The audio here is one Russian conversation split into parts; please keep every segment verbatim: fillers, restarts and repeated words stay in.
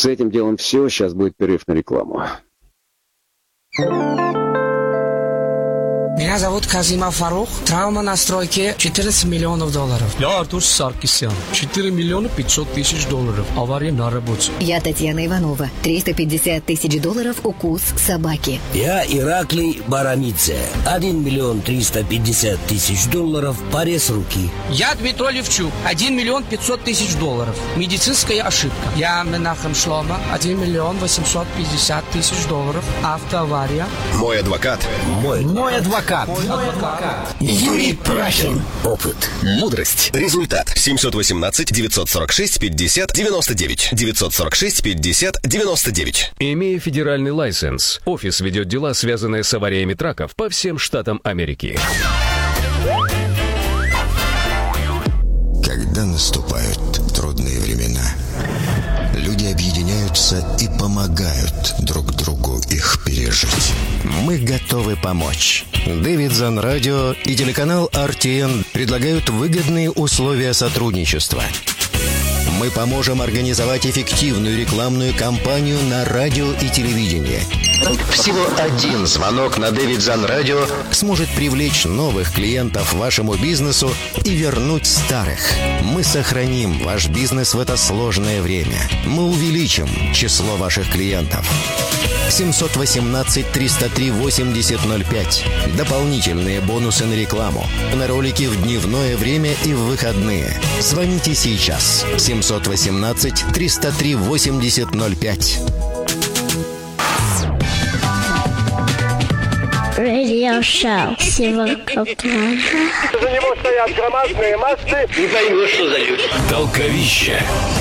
С этим делом все. Сейчас будет перерыв на рекламу. Меня зовут Казимов Фарух. Травма на стройке четырнадцать миллионов долларов. Я Артур Саркисян. четыре миллиона пятьсот тысяч долларов. Авария на работе. Я Татьяна Иванова. триста пятьдесят тысяч долларов укус собаки. Я Ираклий Барамидзе. один миллион триста пятьдесят тысяч долларов. Порез руки. Я Дмитрий Левчук. один миллион пятьсот тысяч долларов. Медицинская ошибка. Я Менахем Шлома. один миллион восемьсот пятьдесят тысяч долларов. Автоавария. Мой адвокат. Мой, Мой адвокат. Мой адвокат. Юрий Прахин. Опыт. Мудрость. Результат. семьсот восемнадцать девятьсот сорок шесть пятьдесят девяносто девять. девятьсот сорок шесть пятьдесят девяносто девять. Имея федеральный лайсенс, офис ведет дела, связанные с авариями траков по всем штатам Америки. Когда наступают трудные времена, люди объединяются и помогают друг другу их пережить. Мы готовы помочь. Davidson Radio и телеканал ар ти эн предлагают выгодные условия сотрудничества. Мы поможем организовать эффективную рекламную кампанию на радио и телевидении. Всего один звонок на Davidson Radio сможет привлечь новых клиентов вашему бизнесу и вернуть старых. Мы сохраним ваш бизнес в это сложное время. Мы увеличим число ваших клиентов. семьсот восемнадцать триста три восемьдесят ноль пять. Дополнительные бонусы на рекламу, на ролики в дневное время и в выходные. Звоните сейчас. семьсот восемнадцать триста три восемьдесят ноль пять. Радиошоу. Сегодня за него стоят громадные массы. Не пойму, что за люди. Толковище.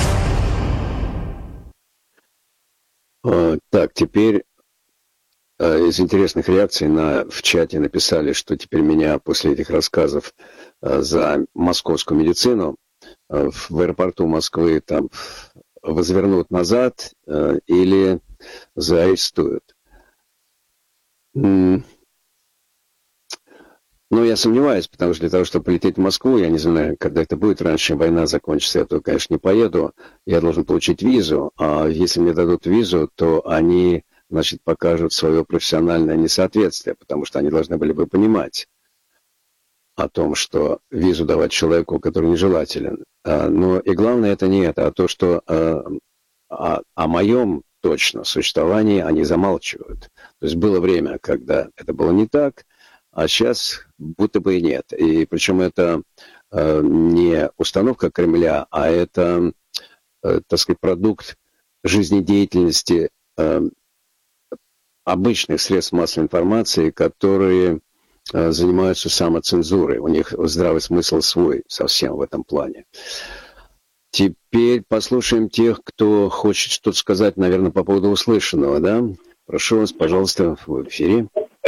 Так, теперь из интересных реакций на, в чате написали, что теперь меня после этих рассказов за московскую медицину в аэропорту Москвы там возвернут назад или заарестуют. Ну, я сомневаюсь, потому что для того, чтобы полететь в Москву, я не знаю, когда это будет, раньше, чем война закончится, я, то, конечно, не поеду. Я должен получить визу, а если мне дадут визу, то они, значит, покажут свое профессиональное несоответствие, потому что они должны были бы понимать о том, что визу давать человеку, который нежелателен. Но и главное это не это, а то, что о, о моем точно существовании они замалчивают. То есть было время, когда это было не так, а сейчас будто бы и нет. И причем это э, не установка Кремля, а это, э, так сказать, продукт жизнедеятельности э, обычных средств массовой информации, которые э, занимаются самоцензурой. У них здравый смысл свой совсем в этом плане. Теперь послушаем тех, кто хочет что-то сказать, наверное, по поводу услышанного, да? Прошу вас, пожалуйста, в эфире.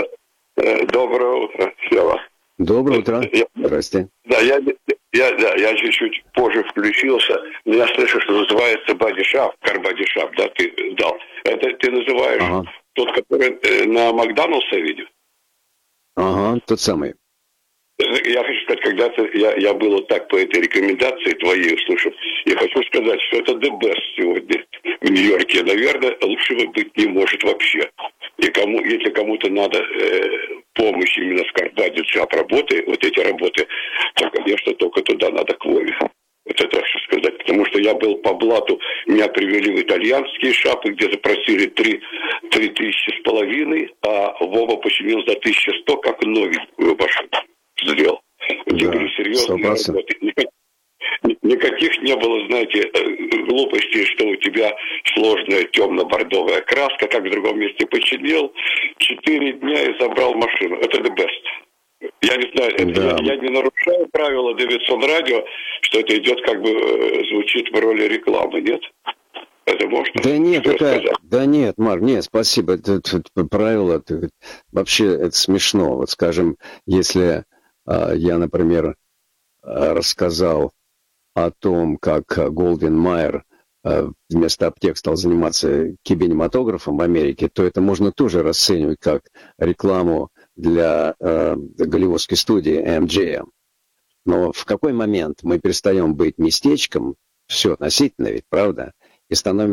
Доброе утро, Сева. Доброе утро. Я, Здрасте. Да, я, я, да, я чуть-чуть позже включился, но я слышу, что называется бодишап, карбодишап, да, ты дал. Это ты называешь ага. тот, который на Макдоналдса видел? Ага, тот самый. Я хочу сказать, когда-то я, я был вот так по этой рекомендации твоей услышал. Я хочу сказать, что это the best сегодня в Нью-Йорке. Наверное, лучшего быть не может вообще. И кому, если кому-то надо э, помощь именно с карбодишап работы, вот эти работы, то, конечно, только туда надо к Вове. Вот это хочу сказать. Потому что я был по блату, меня привели в итальянские шапы, где запросили три, три тысячи с половиной, а Вова починил за тысячу сто, как новенькую машину сделал. Где были серьезные работы. Никаких не было, знаете, глупостей, что у тебя сложная темно-бордовая краска, как в другом месте починил. Четыре дня и забрал машину. Это the best. Я не знаю, это да. я, я не нарушаю правила Davidson Radio, что это идет как бы звучит в роли рекламы, нет? Это можно? Да нет, это, да нет, Марк, нет, спасибо. Это, это, это правило, это, вообще это смешно. Вот скажем, если э, я, например, э, рассказал о том, как Голдвин Майер э, вместо аптек стал заниматься кинематографом в Америке, то это можно тоже расценивать как рекламу для э, голливудской студии эм джи эм. Но в какой момент мы перестаем быть местечком, все относительно ведь, правда, и становимся